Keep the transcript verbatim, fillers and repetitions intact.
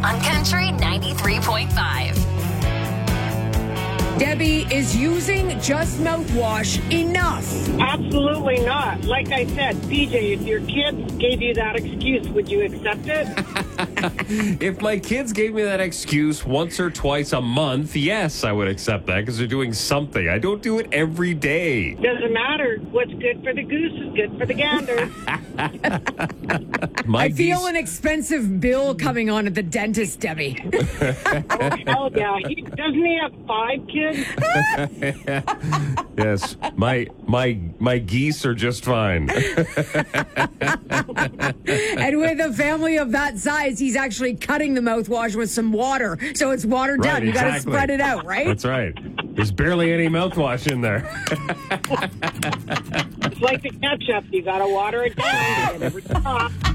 on Country ninety-three point five. Debbie, is using just mouthwash enough? Absolutely not. Like I said, P J, if your kids gave you that excuse, would you accept it? If my kids gave me that excuse once or twice a month, yes, I would accept that because they're doing something. I don't do it every day. Doesn't matter. What's good for the goose is good for the gander. My I feel geese- an expensive bill coming on at the dentist, Debbie. Oh, hell yeah. He, doesn't he have five kids? Yes, my my my geese are just fine. And with a family of that size, he's actually cutting the mouthwash with some water. So it's watered Right, down. You got to exactly. spread it out, right? That's right. There's barely any mouthwash in there. It's like the ketchup. You got to water it down to get every top.